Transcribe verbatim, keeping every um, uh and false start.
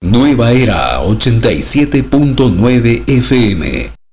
Nueva Era ochenta y siete punto nueve F M.